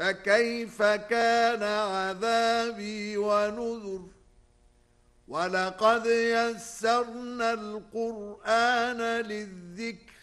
فكيف كان عذابي ونذر ولقد يسرنا القرآن للذكر